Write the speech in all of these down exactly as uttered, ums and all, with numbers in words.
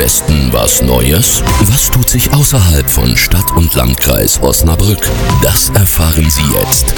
Westen was Neues? Was tut sich außerhalb von Stadt und Landkreis Osnabrück? Das erfahren Sie jetzt.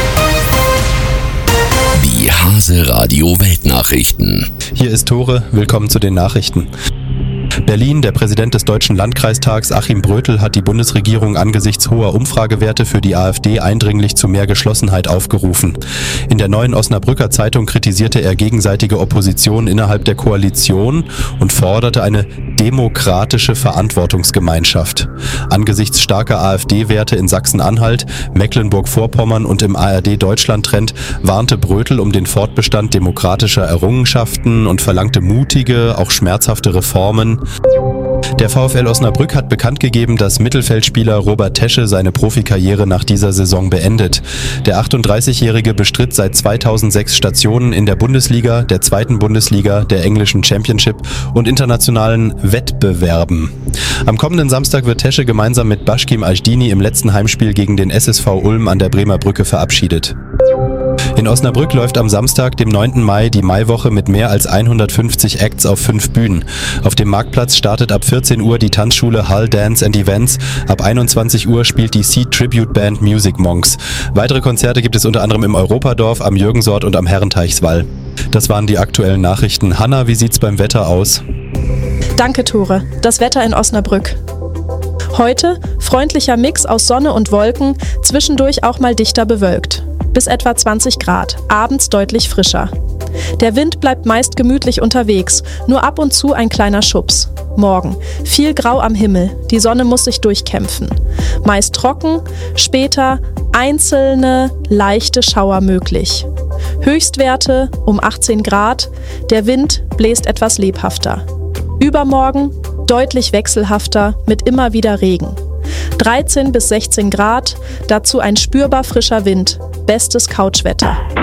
Die Hase Radio Weltnachrichten. Hier ist Tore, willkommen zu den Nachrichten. Berlin, der Präsident des Deutschen Landkreistags Achim Brötel hat die Bundesregierung angesichts hoher Umfragewerte für die AfD eindringlich zu mehr Geschlossenheit aufgerufen. In der Neuen Osnabrücker Zeitung kritisierte er gegenseitige Opposition innerhalb der Koalition und forderte eine demokratische Verantwortungsgemeinschaft. Angesichts starker AfD-Werte in Sachsen-Anhalt, Mecklenburg-Vorpommern und im A R D-Deutschland-Trend warnte Brötel um den Fortbestand demokratischer Errungenschaften und verlangte mutige, auch schmerzhafte Reformen. Der VfL Osnabrück hat bekannt gegeben, dass Mittelfeldspieler Robert Tesche seine Profikarriere nach dieser Saison beendet. Der achtunddreißigjährige bestritt seit zweitausendsechs Stationen in der Bundesliga, der zweiten Bundesliga, der englischen Championship und internationalen Wettbewerben. Am kommenden Samstag wird Tesche gemeinsam mit Başkim Ajdini im letzten Heimspiel gegen den S S V Ulm an der Bremer Brücke verabschiedet. In Osnabrück läuft am Samstag, dem neunten Mai, die Maiwoche mit mehr als hundertfünfzig Acts auf fünf Bühnen. Auf dem Marktplatz startet ab vierzehn Uhr die Tanzschule Hull Dance and Events. Ab einundzwanzig Uhr spielt die Seed Tribute Band Music Monks. Weitere Konzerte gibt es unter anderem im Europadorf, am Jürgensort und am Herrenteichswall. Das waren die aktuellen Nachrichten. Hanna, wie sieht's beim Wetter aus? Danke, Tore. Das Wetter in Osnabrück. Heute freundlicher Mix aus Sonne und Wolken, zwischendurch auch mal dichter bewölkt. Bis etwa zwanzig Grad, abends deutlich frischer. Der Wind bleibt meist gemütlich unterwegs, nur ab und zu ein kleiner Schubs. Morgen, viel Grau am Himmel, die Sonne muss sich durchkämpfen. Meist trocken, später einzelne, leichte Schauer möglich. Höchstwerte um achtzehn Grad, der Wind bläst etwas lebhafter. Übermorgen deutlich wechselhafter mit immer wieder Regen. dreizehn bis sechzehn Grad, dazu ein spürbar frischer Wind. Bestes Couchwetter.